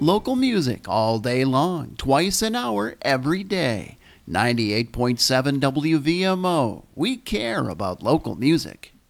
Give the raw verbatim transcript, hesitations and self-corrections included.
Local music all day long, twice an hour every day. ninety-eight point seven W V M O. We care about local music.